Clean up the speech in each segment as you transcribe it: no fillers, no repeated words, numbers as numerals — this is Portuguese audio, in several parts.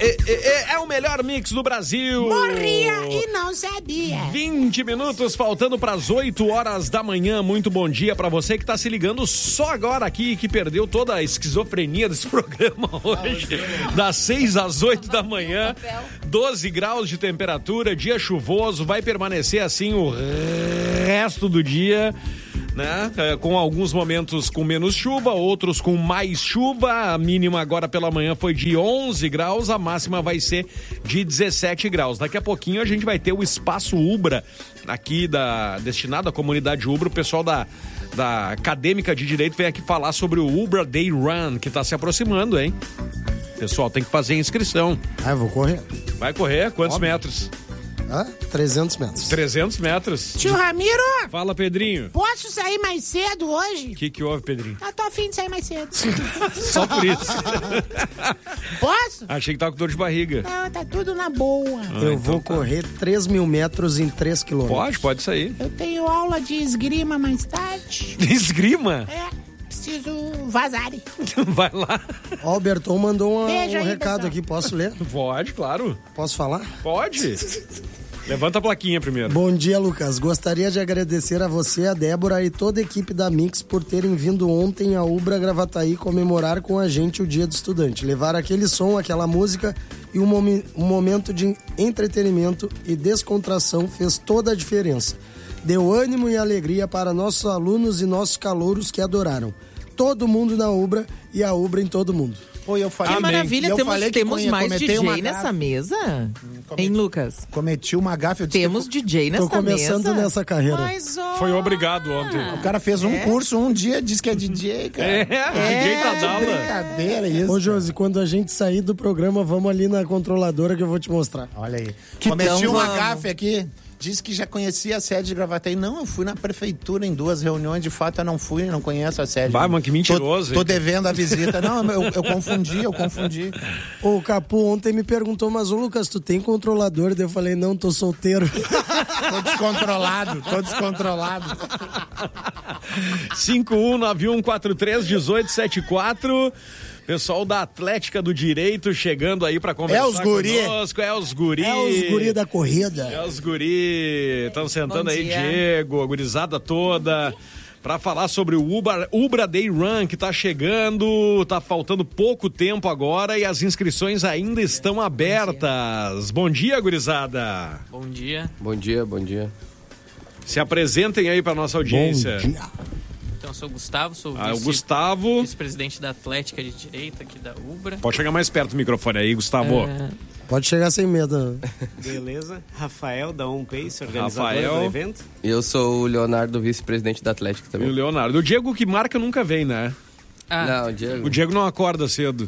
É o melhor mix do Brasil. Morria e não sabia. 20 minutos faltando para as 8 horas da manhã. Muito bom dia para você que está se ligando só agora aqui, que perdeu toda a esquizofrenia desse programa hoje. Das 6 às 8 da manhã, 12 graus de temperatura, dia chuvoso, vai permanecer assim o resto do dia, né? Com alguns momentos com menos chuva, outros com mais chuva. A mínima agora pela manhã foi de 11 graus, a máxima vai ser de 17 graus. Daqui a pouquinho a gente vai ter o Espaço Ubra aqui, destinado à comunidade Ubra. O pessoal da Acadêmica de Direito vem aqui falar sobre o Ubra Day Run, que está se aproximando, hein? Pessoal, tem que fazer a inscrição. Eu vou correr. Vai correr? Quantos metros? 300 metros. 300 metros. Tio Ramiro! Fala, Pedrinho. Posso sair mais cedo hoje? O que houve, Pedrinho? Eu tô afim de sair mais cedo. Só por isso. Posso? Achei que tava com dor de barriga. Não, tá tudo na boa. Eu vou correr 3.000 metros em 3 quilômetros. Pode sair. Eu tenho aula de esgrima mais tarde. Esgrima? Preciso vazar. Vai lá. Ó, o Berton mandou um recado pessoal. aqui, posso ler? Pode, claro. Posso falar? Pode. Levanta a plaquinha primeiro. Bom dia, Lucas. Gostaria de agradecer a você, a Débora e toda a equipe da Mix por terem vindo ontem a Ubra Gravataí comemorar com a gente o Dia do Estudante. Levar aquele som, aquela música e um momento de entretenimento e descontração fez toda a diferença. Deu ânimo e alegria para nossos alunos e nossos calouros que adoraram. Todo mundo na Ubra e a Ubra em todo mundo. Pô, eu falei, que maravilha, temos mais DJ gafe. nessa mesa? Hein, Lucas? Cometi uma gafe. Temos DJ nessa mesa. Tô começando nessa carreira. Mas, foi obrigado ontem. O cara fez um curso um dia, disse que é DJ, cara. DJ Tadala. Brincadeira isso. Ô, Josi, quando a gente sair do programa, vamos ali na controladora que eu vou te mostrar. Olha aí. Cometi uma gafe aqui. Disse que já conhecia a sede de Gravataí. Não, eu fui na prefeitura em 2 reuniões. De fato, eu não fui, não conheço a sede. Vai, mano, que mentiroso. Tô devendo a visita. Não, eu confundi. O Capu ontem me perguntou, mas ô Lucas, tu tem controlador? Daí eu falei, não, tô solteiro. Tô descontrolado. 5191431874. Pessoal da Atlética do Direito chegando aí pra conversar conosco. É os guri da corrida. É os guri. Estão sentando aí, Diego, a gurizada toda, pra falar sobre o Ubra Day Run que tá chegando. Tá faltando pouco tempo agora e as inscrições ainda estão abertas. Bom dia, gurizada. Bom dia. Bom dia. Se apresentem aí pra nossa audiência. Bom dia. Então, eu sou o Gustavo, o Gustavo, vice-presidente da Atlética de Direito aqui da Ubra. Pode chegar mais perto do microfone aí, Gustavo. Pode chegar sem medo. Beleza. Rafael, da OnPace, organizador do evento. Eu sou o Leonardo, vice-presidente da Atlética também. E o Leonardo. O Diego que marca nunca vem, né? Não, o Diego não acorda cedo.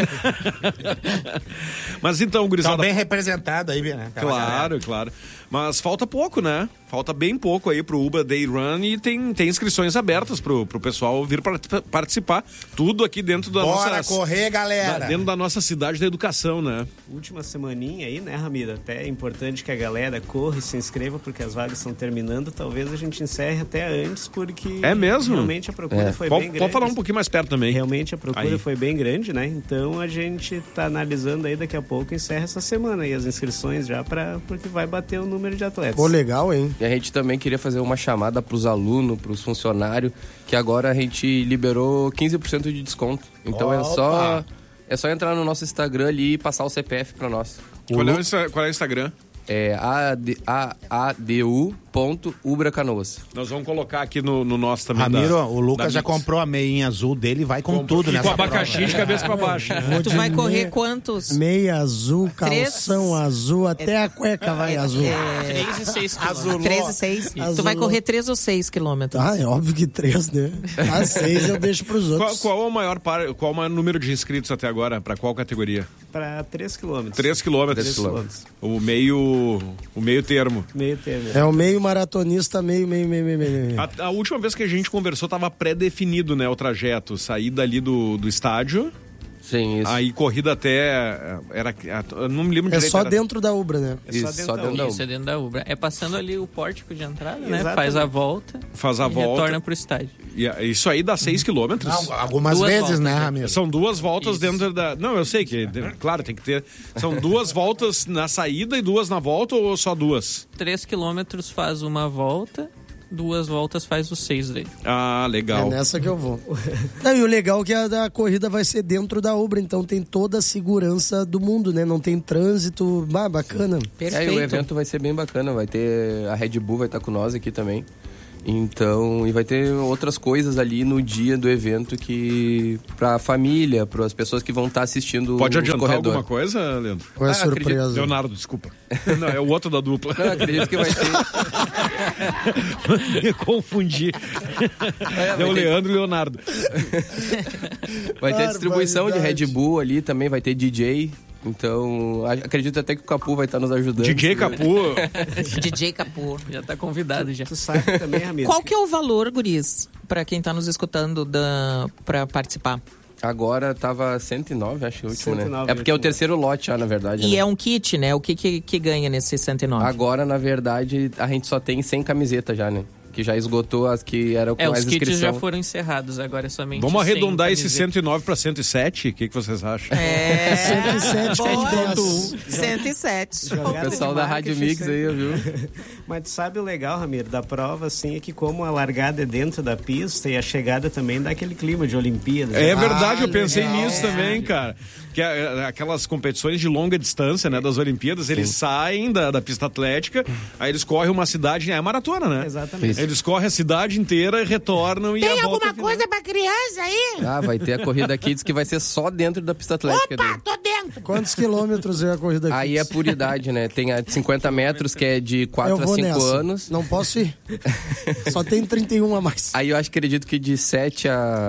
Mas então, gurizada... Tá bem representado aí, né? Claro. Mas falta pouco, né? Falta bem pouco aí pro Ubra Day Run e tem inscrições abertas pro pessoal vir participar. Tudo aqui dentro da nossa... Bora correr, galera! Dentro da nossa cidade da educação, né? Última semaninha aí, né, Ramiro? Até é importante que a galera corra e se inscreva, porque as vagas estão terminando. Talvez a gente encerre até antes, porque... É mesmo? Realmente a procura foi bem grande. Pode falar um pouquinho mais perto também. Realmente a procura foi bem grande, né? Então a gente tá analisando aí, daqui a pouco encerra essa semana aí as inscrições já porque vai bater o número de atletas. Pô, legal, hein? E a gente também queria fazer uma chamada pros alunos, pros funcionários, que agora a gente liberou 15% de desconto. Então é só entrar no nosso Instagram ali e passar o CPF pra nós. Qual é o Instagram? É adu.ubracanoas. Nós vamos colocar aqui no nosso também. Ramiro, o Lucas já comprou a meinha azul dele e vai com tudo nessa prova. Com abacaxi de cabeça pra baixo. Tu vai correr quantos? Meia azul, calção azul, até a cueca vai azul. 3 e 6 Azul. 3 e 6. Tu vai correr 3 ou 6 quilômetros? É óbvio que 3, né? 6 eu deixo pros outros. Qual é o maior número de inscritos até agora? Pra qual categoria? Pra 3 quilômetros. 3 quilômetros. O meio termo. Meio termo. É o meio maratonista, meio. A última vez que a gente conversou tava pré-definido, né, o trajeto. Sair dali do estádio, Sim, isso. Aí corrida até... eu não me lembro É direito. só dentro da Ubra, né? Isso, só dentro da Isso, Ubra. é dentro da Ubra. É passando ali o pórtico de entrada, né? Exatamente. Faz a volta Faz a e volta. retorna pro estádio. E isso aí dá 6 quilômetros. Não, algumas Duas vezes, voltas, né, né? Ramiro? São 2 voltas dentro da... Não, eu sei que, claro, tem que ter... São 2 voltas na saída e 2 na volta ou só 2? 3 quilômetros faz uma volta, 2 voltas faz os 6 dele. Ah, legal. É nessa que eu vou. Não, e o legal é que a corrida vai ser dentro da Ubra, então tem toda a segurança do mundo, né? Não tem trânsito. Bacana. Perfeito. E o evento vai ser bem bacana, vai ter... A Red Bull vai estar com nós aqui também. Então, e vai ter outras coisas ali no dia do evento que... Pra família, para as pessoas que vão estar assistindo Pode os adiantar corredores. alguma coisa, Leandro? Qual é a surpresa? Leonardo, desculpa. Não, é o outro da dupla. Não, acredito que vai ter... Me confundi. É o Leandro e o Leonardo. Vai ter distribuição de Barbaridade. Red Bull ali, também vai ter DJ. Então, acredito até que o Capu vai estar nos ajudando. DJ Capu. DJ Capu. Já tá convidado já. Tu sabe também, Ramiro. Qual que é o valor, guris, pra quem tá nos escutando pra participar? Agora tava 109, acho que o último, 109, né? É porque é o último. terceiro lote já, na verdade. E né? é um kit, né? O que ganha nesse 109? Agora, na verdade, a gente só tem 100 camisetas já, né? Que já esgotou as que eram com Os mais kits inscrição. já foram encerrados, agora é somente Vamos 100 arredondar esse camisetas. 109 para 107? O que vocês acham? É. 107 Boa. 107. O pessoal da Rádio Mix aí, viu? Mas tu sabe o legal, Ramiro, da prova, assim, é que como a largada é dentro da pista e a chegada também dá aquele clima de Olimpíadas. É né? verdade, eu pensei legal. nisso também, cara. Que aquelas competições de longa distância, né, das Olimpíadas, eles saem da pista atlética, aí eles correm uma cidade, é maratona, né? Exatamente. Eles correm a cidade inteira, retornam e Tem a volta alguma coisa pra criança aí? Ah, vai ter a corrida Kids que vai ser só dentro da pista atlética. Opa, dele. tô dentro. Quantos quilômetros é a corrida aqui? Aí é por idade, né? Tem a de 50 metros, que é de 4 Eu a vou 5 nessa. anos. Não posso ir. Só tem 31 a mais. Aí eu acredito que de 7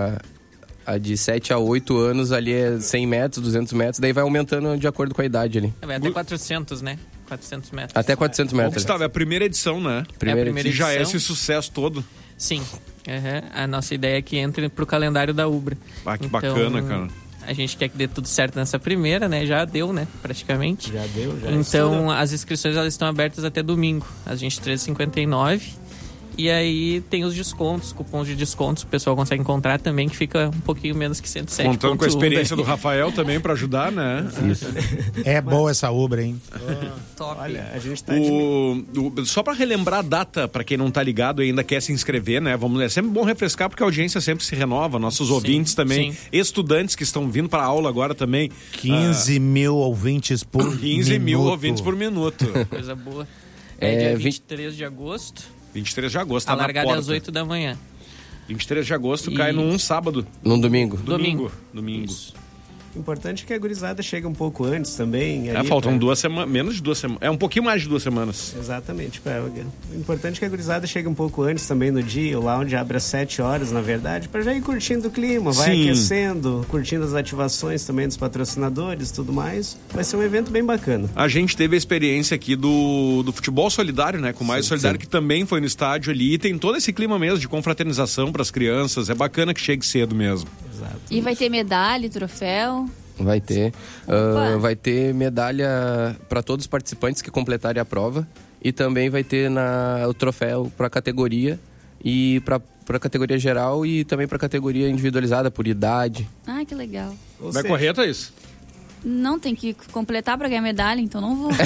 a 8 anos ali é 100 metros, 200 metros. Daí vai aumentando de acordo com a idade ali. Vai até 400, né? 400 metros. Até 400 Ô, metros. Gustavo, é a primeira edição, né? Primeira primeira E já é edição. esse sucesso todo. Sim. A nossa ideia é que entre pro calendário da Ubra. Ah, que bacana, cara. A gente quer que dê tudo certo nessa primeira, né? Já deu, né? Praticamente. Já deu, já. Então, as inscrições elas estão abertas até domingo, às 23h59. E aí tem os descontos, cupons de descontos, o pessoal consegue encontrar também, que fica um pouquinho menos que 107. Contando com a experiência do Rafael também pra ajudar, né? É boa essa Ubra, hein? Top. Olha, a gente tá Só pra relembrar a data, pra quem não tá ligado e ainda quer se inscrever, né? É sempre bom refrescar porque a audiência sempre se renova, nossos ouvintes também, sim. Estudantes que estão vindo pra aula agora também. 15 mil ouvintes por 15 mil minuto. ouvintes por minuto. Coisa boa. É, É dia 20 23 de agosto. 23 de agosto, tá A na largada é porta. às 8 da manhã. 23 de agosto E- cai num sábado. Num domingo. Domingo. Isso. importante é que a gurizada chegue um pouco antes também. ali faltam pra- 2 semanas, menos de 2 semanas. É um pouquinho mais de 2 semanas. Exatamente. O importante é que a gurizada chegue um pouco antes também no dia. O lounge abre às 7 horas, na verdade, para já ir curtindo o clima, vai Sim. aquecendo, curtindo as ativações também dos patrocinadores e tudo mais. Vai ser um evento bem bacana. A gente teve a experiência aqui do futebol solidário, né? Com o Mais Solidário, que também foi no estádio ali. E tem todo esse clima mesmo de confraternização para as crianças. É bacana que chegue cedo mesmo. Exato. E vai ter medalha, e troféu. Vai ter. Opa. Vai ter medalha para todos os participantes que completarem a prova. E também vai ter o troféu para a categoria e para a categoria geral e também para a categoria individualizada por idade. Ah, que legal. Ou Vai seja, correr, Thaís? Não, tem que completar pra ganhar medalha, então não vou.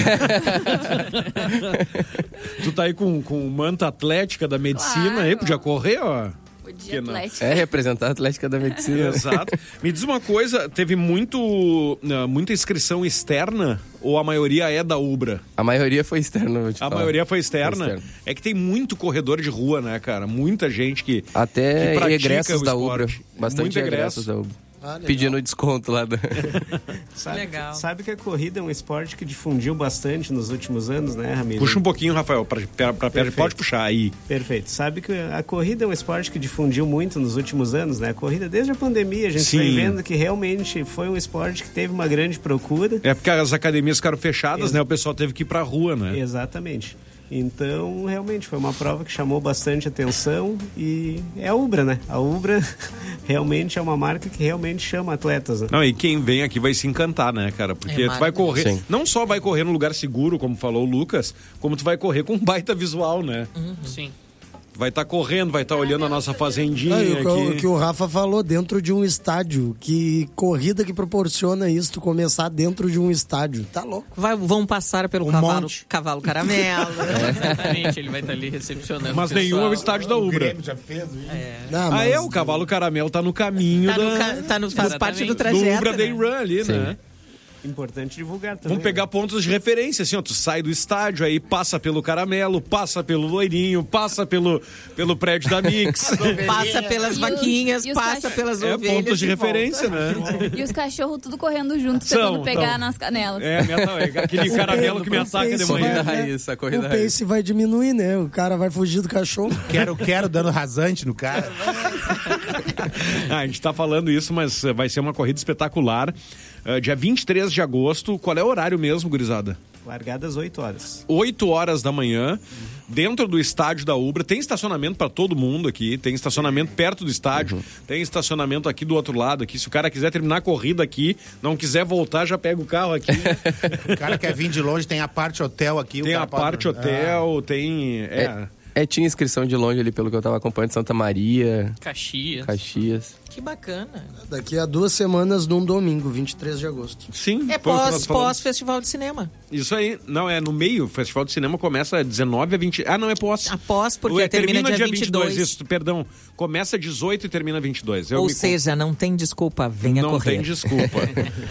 Tu tá aí com manta atlética da medicina Claro. aí, podia correr, ó. O Que dia não. atlético. É representar a Atlética da Medicina. Exato. Me diz uma coisa, teve muita inscrição externa ou a maioria é da Ubra? A maioria foi externa, vou te A falar. maioria foi externa? Foi externa. É que tem muito corredor de rua, né, cara? Muita gente que Até pratica egressos o da esporte. Ubra. Bastante Muito egressos da Ubra. legal. Pedindo desconto lá. Legal. Sabe que a corrida é um esporte que difundiu bastante nos últimos anos, né, Ramiro? Puxa um pouquinho, Rafael, pra perto. Perfeito. Pode puxar aí. Perfeito. Sabe que a corrida é um esporte que difundiu muito nos últimos anos, né? A corrida, desde a pandemia, a gente Sim. foi vendo que realmente foi um esporte que teve uma grande procura. É porque as academias ficaram fechadas, né? O pessoal teve que ir pra rua, né? Exatamente. Então, realmente, foi uma prova que chamou bastante atenção e é a Ubra, né? A Ubra realmente é uma marca que realmente chama atletas, né? Não, e quem vem aqui vai se encantar, né, cara? Porque tu vai correr, Sim. não só vai correr num lugar seguro, como falou o Lucas, como tu vai correr com um baita visual, né? Sim. Vai estar correndo, vai estar olhando a nossa fazendinha O aqui. que o Rafa falou, dentro de um estádio, que corrida que proporciona isso, tu começar dentro de um estádio, tá louco. Vão passar pelo cavalo caramelo. Exatamente, ele vai estar ali recepcionando. Mas o pessoal. nenhum é o estádio da Ubra. já fez isso. Não, Ah, o cavalo caramelo tá no caminho Faz parte do do trajeto. Ubra Day né? Run ali, né? Importante divulgar também. Vamos pegar pontos de referência, assim, ó, tu sai do estádio, aí passa pelo caramelo, passa pelo loirinho, passa pelo prédio da Mix. Passa pelas vaquinhas, e os passa pelas É ovelhas. pontos de e referência, né? E os cachorros tudo correndo junto, São, tentando pegar então. nas canelas. É aquele caramelo que me ataca de manhã. Corrida raiz, a corrida O raiz. pace vai diminuir, né? O cara vai fugir do cachorro. Quero dando rasante no cara. A gente tá falando isso, mas vai ser uma corrida espetacular. Dia 23 de agosto. Qual é o horário mesmo, gurizada? Largada às 8 horas. 8 horas da manhã, dentro do estádio da Ubra. Tem estacionamento para todo mundo aqui, tem estacionamento perto do estádio, tem estacionamento aqui do outro lado aqui. Se o cara quiser terminar a corrida aqui, não quiser voltar, já pega o carro aqui. O cara quer vir de longe, tem a parte hotel aqui. Tem a parte hotel, tem... Tinha inscrição de longe ali, pelo que eu tava acompanhando, Santa Maria, Caxias. Que bacana. Daqui a 2 semanas, num domingo, 23 de agosto. Sim. É foi o que nós falamos. pós-festival de cinema. Isso aí. Não, é no meio. O Festival de Cinema começa 19 a 20... Ah, não, é pós. Após, porque termina dia 22. Isso, perdão. Começa 18 e termina 22. Ou seja, não tem desculpa, venha não correr. Não tem desculpa.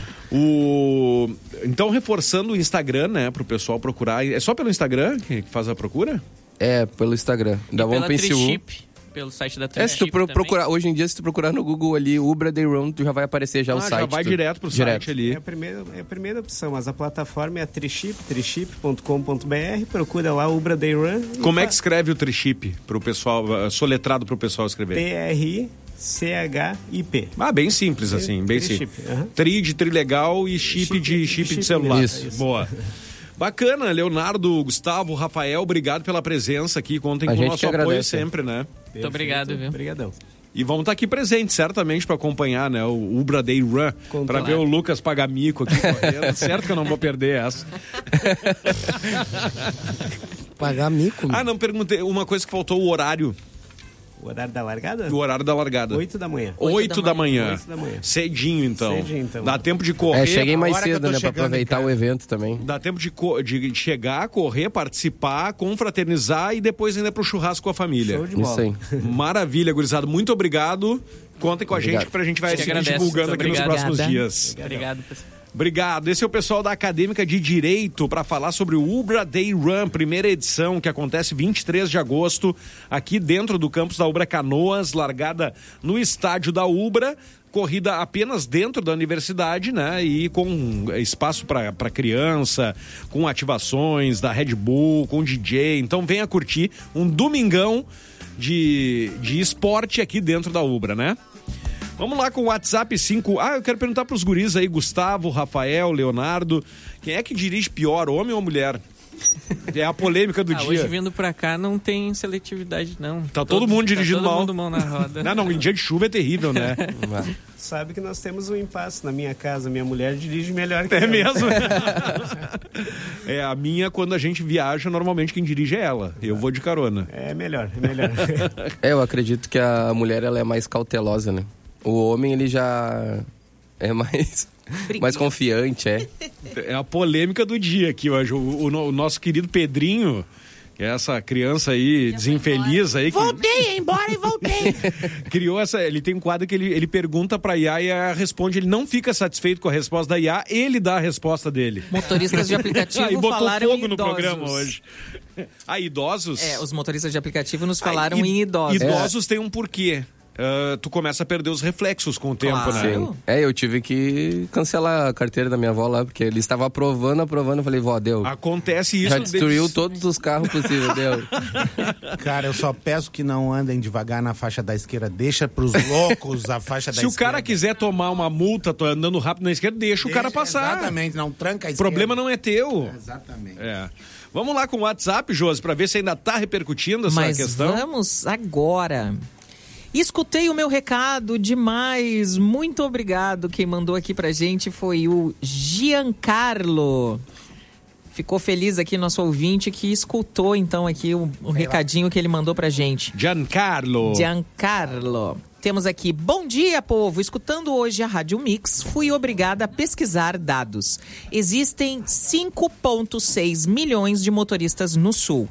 Então, reforçando o Instagram, né, pro pessoal procurar. É só pelo Instagram que faz a procura? É, pelo Instagram. Da Pela One Pense U. Triship, pelo site da Triship Se tu procurar, hoje em dia, se tu procurar no Google ali, Ubra Day Run, tu já vai aparecer já o site. Já vai direto pro site ali. É a primeira opção, mas a plataforma é a Triship, triship.com.br. Procura lá Ubra Day Run. Como é que escreve o Triship pro pessoal, soletrado pro pessoal escrever? TRICHIP. Ah, bem simples assim, bem simples. Tri de trilegal e chip de celular. Isso. Boa. Bacana, Leonardo, Gustavo, Rafael, obrigado pela presença aqui. Contem com o nosso apoio sempre, né? Muito obrigado, viu? Obrigadão. E vamos estar aqui presentes, certamente, para acompanhar, né, o Ubra Day Run, para ver o Lucas pagar mico aqui correndo. Certo que eu não vou perder essa. Pagar mico? Ah, não, perguntei. Uma coisa que faltou, o horário. O horário da largada? O horário da largada. 8 da manhã. 8 da manhã. 8 da manhã. Cedinho, então. Cedinho, então. Dá tempo de correr. Cheguei mais hora que eu cedo, tô né, pra chegando aproveitar o evento também. Dá tempo de chegar, correr, participar, confraternizar e depois ainda pro churrasco com a família. Show de bola. Isso aí. Maravilha, gurizada. Muito obrigado. Contem com a gente que a gente vai seguir divulgando aqui nos próximos dias. Obrigado, pessoal. Obrigado. Esse é o pessoal da Acadêmica de Direito para falar sobre o Ubra Day Run, primeira edição, que acontece 23 de agosto, aqui dentro do campus da Ubra Canoas, largada no estádio da Ubra. Corrida apenas dentro da universidade, né? E com espaço para criança, com ativações da Red Bull, com DJ. Então venha curtir um domingão de esporte aqui dentro da Ubra, né? Vamos lá com o WhatsApp 5. Eu quero perguntar pros guris aí, Gustavo, Rafael, Leonardo, quem é que dirige pior, homem ou mulher? É a polêmica do dia. Hoje vindo pra cá não tem seletividade, não. Tá todo mundo dirigindo mal. Todo mundo mão na roda. Não, em dia de chuva é terrível, né? Sabe que nós temos um impasse na minha casa. Minha mulher dirige melhor que eu. É mesmo? A minha, quando a gente viaja, normalmente quem dirige é ela. Eu vou de carona. É melhor, é melhor. Eu acredito que a mulher ela é mais cautelosa, né? O homem, ele já é mais confiante, É a polêmica do dia aqui hoje. O nosso querido Pedrinho, que é essa criança aí, desinfeliz aí. Voltei, embora e voltei. Criou essa... Ele tem um quadro que ele pergunta pra IA e a responde. Ele não fica satisfeito com a resposta da IA, ele dá a resposta dele. Motoristas de aplicativo E botou falaram fogo em no idosos. programa hoje. Idosos? Os motoristas de aplicativo nos falaram em idosos. Idosos têm um porquê. tu começa a perder os reflexos com o tempo, né? Sim. Eu tive que cancelar a carteira da minha avó lá, porque ele estava aprovando, eu falei, vó, deu. Acontece isso. Já destruiu todos os carros possíveis, deu. Cara, eu só peço que não andem devagar na faixa da esquerda, deixa pros loucos a faixa da esquerda. Se o cara quiser tomar uma multa, tô andando rápido na esquerda, deixa o cara passar. Exatamente, não tranca a esquerda. O problema não é teu. Exatamente. Vamos lá com o WhatsApp, Josi, pra ver se ainda tá repercutindo essa questão. Mas vamos agora. Escutei o meu recado demais. Muito obrigado. Quem mandou aqui pra gente foi o Giancarlo. Ficou feliz aqui, nosso ouvinte, que escutou então aqui o recadinho que ele mandou pra gente. Giancarlo. Temos aqui, bom dia, povo! Escutando hoje a Rádio Mix, fui obrigada a pesquisar dados. Existem 5,6 milhões de motoristas no Sul.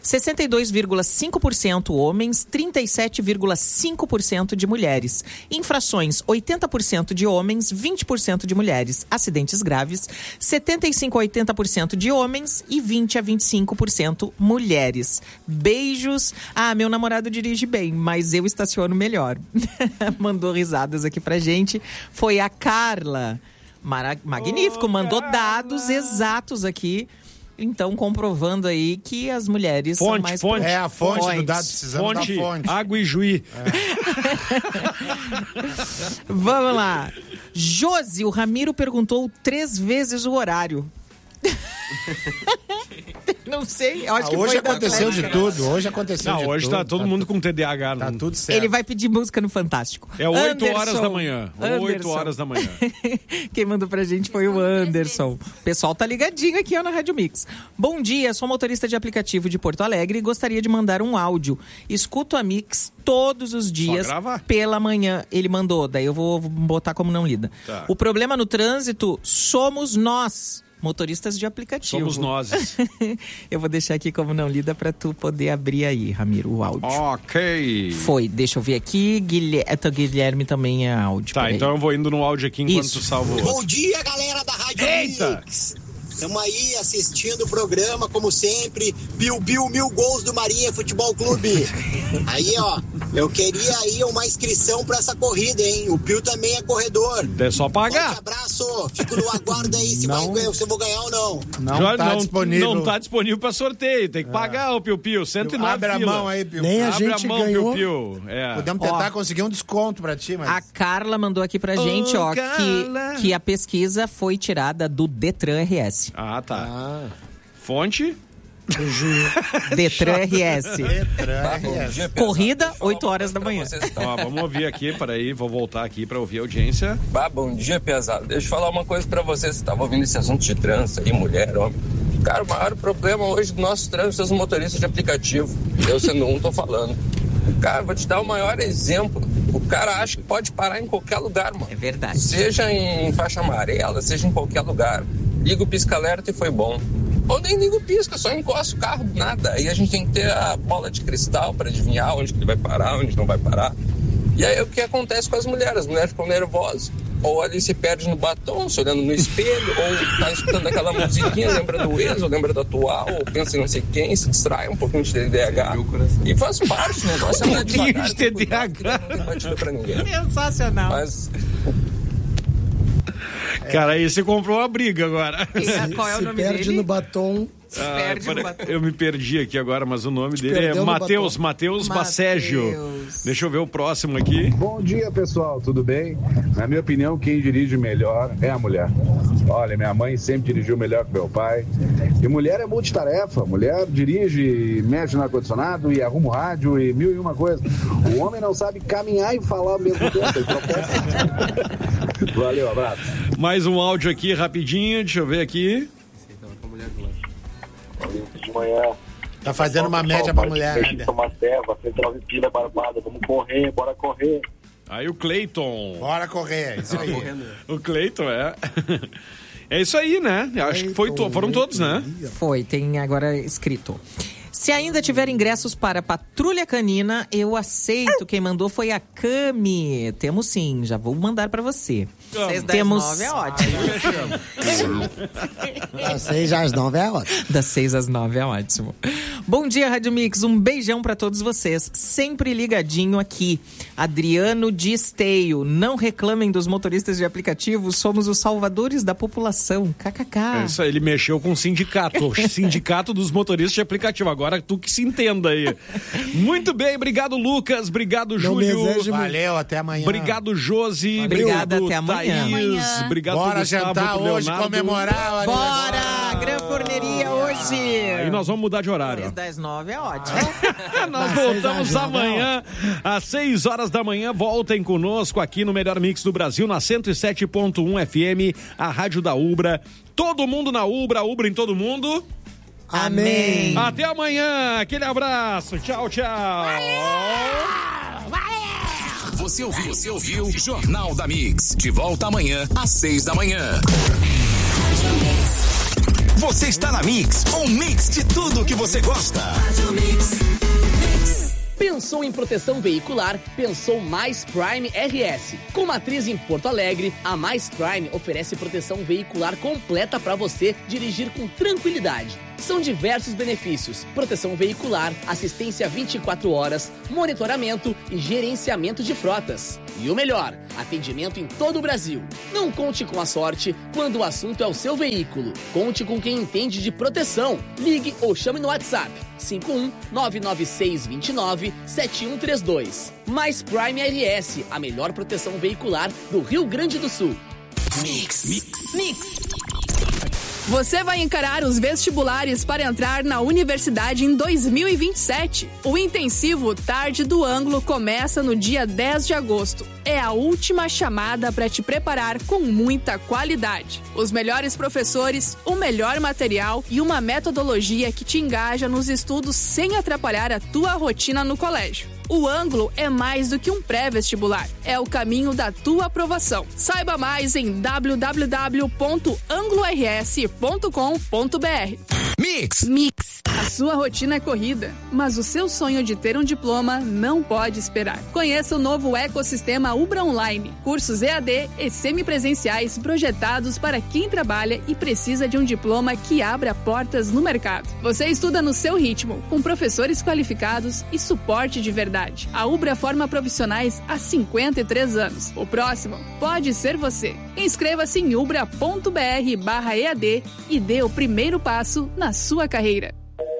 62,5% homens, 37,5% de mulheres. Infrações, 80% de homens, 20% de mulheres. Acidentes graves, 75% a 80% de homens e 20% a 25% mulheres. Beijos. Meu namorado dirige bem, mas eu estaciono melhor. Mandou risadas aqui pra gente. Foi a Carla. Magnífico, mandou dados exatos aqui. Então, comprovando aí que as mulheres são mais... Fonte. É a fonte do dado, precisamos da fonte. Água e Juí. Vamos lá. Josi, o Ramiro perguntou 3 vezes o horário. Não sei, eu acho que hoje foi aconteceu de tudo. Hoje aconteceu de tudo. Hoje tá todo mundo com TDAH. Tá tudo certo. Ele vai pedir música no Fantástico. É 8 horas da manhã. 8 horas da manhã. Quem mandou pra gente foi o Anderson. O pessoal tá ligadinho aqui na Rádio Mix. Bom dia, sou motorista de aplicativo de Porto Alegre e gostaria de mandar um áudio. Escuto a Mix todos os dias pela manhã. Ele mandou, daí eu vou botar como não lida. Tá. O problema no trânsito somos nós, motoristas de aplicativo. Somos nós. Eu vou deixar aqui como não lida pra tu poder abrir aí, Ramiro, o áudio. Ok. Foi, deixa eu ver aqui. Guilherme também é áudio. Tá, então eu vou indo no áudio aqui enquanto tu salva o outro. Bom dia, galera da Rádio Mix. Estamos aí assistindo o programa, como sempre. Bill, 1000 gols do Marinha Futebol Clube. Aí, ó, eu queria aí uma inscrição pra essa corrida, hein? O Pio também é corredor. É só pagar. Forte abraço. Fico no aguardo aí se eu vou ganhar ou não. Não tá disponível. Não tá disponível pra sorteio. Tem que pagar o Pio. 109 Abre a mão aí, Pio. Nem a Abre gente a mão, ganhou. Pio. Podemos tentar conseguir um desconto pra ti, mas... A Carla mandou aqui pra gente, ó, que a pesquisa foi tirada do Detran RS. Ah, tá. Fonte? Detran RS. Corrida, 8 horas da manhã. Ó, vamos ouvir aqui, peraí, vou voltar aqui pra ouvir a audiência. Bom dia, pesado. Deixa eu falar uma coisa pra vocês. Você tava ouvindo esse assunto de trânsito aí, mulher, homem. Cara, o maior problema hoje do nosso trânsito são os motoristas de aplicativo. Eu sendo um, tô falando. Cara, vou te dar o maior exemplo. O cara acha que pode parar em qualquer lugar, mano. É verdade. Seja em faixa amarela, seja em qualquer lugar. Liga o pisca-alerta e foi bom. Ou nem liga o pisca, só encosta o carro do nada. Aí a gente tem que ter a bola de cristal para adivinhar onde que ele vai parar, onde não vai parar. E aí o que acontece com as mulheres ficam nervosas. Ou ali se perde no batom, se olhando no espelho, ou tá escutando aquela musiquinha, lembra do ex, ou lembra do atual, ou pensa em não sei quem, se distrai um pouquinho de TDAH. E faz parte do negócio. Um pouquinho de TDAH. Não tem batida pra ninguém. Sensacional. Mas... Cara, aí você comprou uma briga agora. Qual é o nome dele? Perde no batom. Eu me perdi aqui agora, mas o nome dele é Matheus Bacégio. Deixa eu ver o próximo aqui. Bom dia, pessoal, tudo bem? Na minha opinião, quem dirige melhor é a mulher. Olha, minha mãe sempre dirigiu melhor que meu pai. E mulher é multitarefa. Mulher dirige, mexe no ar-condicionado e arruma o rádio e 1001 coisas. O homem não sabe caminhar e falar ao mesmo tempo. Valeu, abraço. Mais um áudio aqui, rapidinho, deixa eu ver aqui. De manhã. Tá fazendo uma média pra mulher, né? Tomar serva, central de pila barbada, vamos correr, bora correr. Aí o Cleiton. Bora correr, isso aí. O Cleiton, É isso aí, né? Acho que foram todos, né? Foi, tem agora escrito. Se ainda tiver ingressos para Patrulha Canina, eu aceito. Quem mandou foi a Cami. Temos sim, já vou mandar para você. 6 das Temos... 9 é ótimo. Das 6 às 9 é ótimo. Das 6 às 9 é ótimo. Bom dia, Rádio Mix. Um beijão para todos vocês. Sempre ligadinho aqui. Adriano de Esteio. Não reclamem dos motoristas de aplicativo. Somos os salvadores da população. KKK. É isso aí, ele mexeu com o sindicato. O sindicato dos motoristas de aplicativo. Agora tu que se entenda aí. Muito bem, obrigado, Lucas. Obrigado, Júlio. Valeu, até amanhã. Obrigado, Josi. Obrigada, Obrigado, até amanhã. Thaís. Obrigado, Bora Gustavo, jantar hoje, Leonardo. comemorar. Bora! Gran Forneria hoje. Aí nós vamos mudar de horário. 6 das 9 é ótimo. Nós voltamos amanhã às 6 horas da manhã. Voltem conosco aqui no Melhor Mix do Brasil, na 107.1 FM, a rádio da Ubra. Todo mundo na Ubra, Ubra em todo mundo. Amém. Até amanhã. Aquele abraço. Tchau, tchau. Você ouviu Jornal da Mix. De volta amanhã às 6 da manhã. Você está na Mix, um mix de tudo que você gosta. Pensou em proteção veicular? Pensou Mais Prime RS. Com matriz em Porto Alegre, a Mais Prime oferece proteção veicular completa para você dirigir com tranquilidade. São diversos benefícios: proteção veicular, assistência 24 horas, monitoramento e gerenciamento de frotas. E o melhor, atendimento em todo o Brasil. Não conte com a sorte quando o assunto é o seu veículo. Conte com quem entende de proteção. Ligue ou chame no WhatsApp 51-99629-7132. Mais Prime RS, a melhor proteção veicular do Rio Grande do Sul. Mix. Você vai encarar os vestibulares para entrar na universidade em 2027. O intensivo Tarde do Ângulo começa no dia 10 de agosto. É a última chamada para te preparar com muita qualidade. Os melhores professores, o melhor material e uma metodologia que te engaja nos estudos sem atrapalhar a tua rotina no colégio. O Ângulo é mais do que um pré-vestibular. É o caminho da tua aprovação. Saiba mais em www.anglors.com.br. Mix. A sua rotina é corrida, mas o seu sonho de ter um diploma não pode esperar. Conheça o novo ecossistema Ubra Online. Cursos EAD e semipresenciais projetados para quem trabalha e precisa de um diploma que abra portas no mercado. Você estuda no seu ritmo, com professores qualificados e suporte de verdade. A Ubra forma profissionais há 53 anos. O próximo pode ser você. Inscreva-se em ubra.br/EAD e dê o primeiro passo na sua carreira.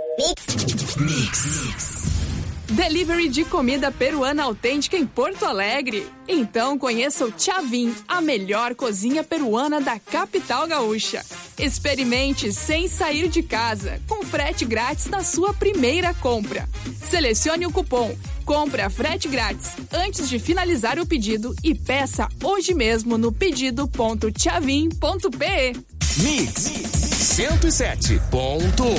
Mix. Delivery de comida peruana autêntica em Porto Alegre. Então conheça o Chavin, a melhor cozinha peruana da capital gaúcha. Experimente sem sair de casa, com frete grátis na sua primeira compra. Selecione o cupom Compra Frete Grátis antes de finalizar o pedido e peça hoje mesmo no pedido.chavin.pe. Mix 107.1.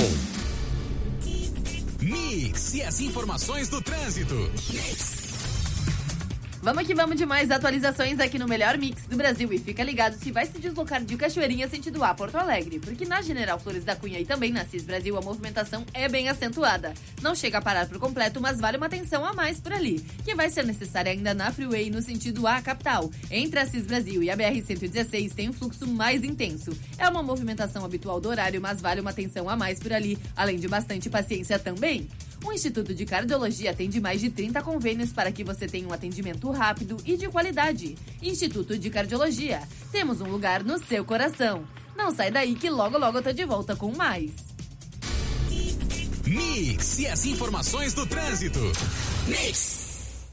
Mix e as informações do trânsito. Vamos que vamos de mais atualizações aqui no Melhor Mix do Brasil. E fica ligado se vai se deslocar de Cachoeirinha sentido A, Porto Alegre. Porque na General Flores da Cunha e também na Cis Brasil a movimentação é bem acentuada. Não chega a parar por completo, mas vale uma atenção a mais por ali, que vai ser necessária ainda na Freeway no sentido A, capital. Entre a Cis Brasil e a BR-116 tem um fluxo mais intenso. É uma movimentação habitual do horário, mas vale uma atenção a mais por ali, além de bastante paciência também. O Instituto de Cardiologia atende mais de 30 convênios para que você tenha um atendimento rápido e de qualidade. Instituto de Cardiologia. Temos um lugar no seu coração. Não sai daí que logo logo eu tô de volta com mais. Mix e as informações do trânsito. Mix.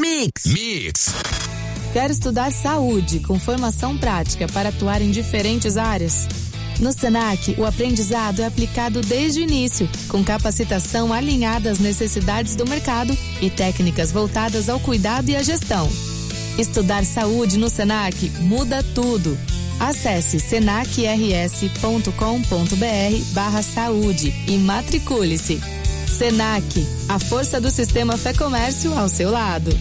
Quer estudar saúde com formação prática para atuar em diferentes áreas? No Senac, o aprendizado é aplicado desde o início, com capacitação alinhada às necessidades do mercado e técnicas voltadas ao cuidado e à gestão. Estudar saúde no Senac muda tudo. Acesse senacrs.com.br/saúde e matricule-se. Senac, a força do sistema Fé Comércio ao seu lado.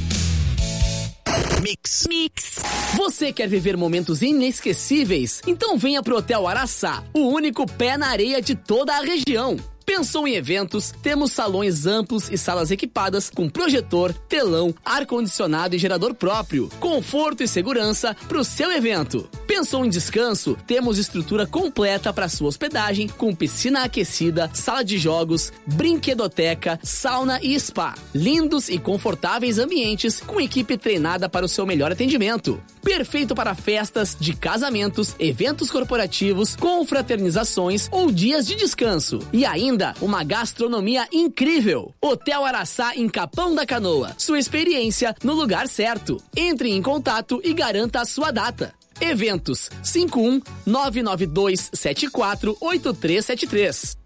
Mix. Você quer viver momentos inesquecíveis? Então venha pro Hotel Araçá, o único pé na areia de toda a região. Pensou em eventos? Temos salões amplos e salas equipadas com projetor, telão, ar-condicionado e gerador próprio. Conforto e segurança para o seu evento. Pensou em descanso? Temos estrutura completa para sua hospedagem com piscina aquecida, sala de jogos, brinquedoteca, sauna e spa. Lindos e confortáveis ambientes com equipe treinada para o seu melhor atendimento. Perfeito para festas de casamentos, eventos corporativos, confraternizações ou dias de descanso. E ainda uma gastronomia incrível. Hotel Araçá em Capão da Canoa. Sua experiência no lugar certo. Entre em contato e garanta a sua data. Eventos 51 992 74 8373.